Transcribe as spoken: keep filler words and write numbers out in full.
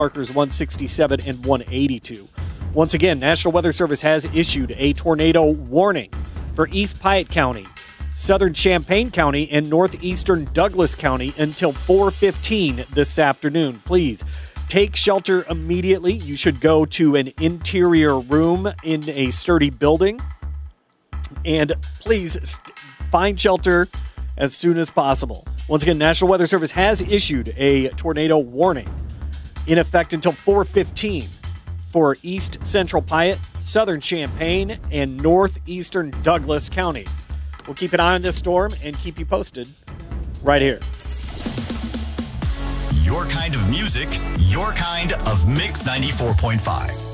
markers one sixty-seven and one eighty-two. Once again, National Weather Service has issued a tornado warning for East Piatt County, southern Champaign County, and northeastern Douglas County until four fifteen this afternoon. Please take shelter immediately. You should go to an interior room in a sturdy building. And please find shelter as soon as possible. Once again, National Weather Service has issued a tornado warning in effect until four fifteen for East Central Piatt, Southern Champaign, and Northeastern Douglas County. We'll keep an eye on this storm and keep you posted right here. Your kind of music, your kind of Mix ninety-four point five.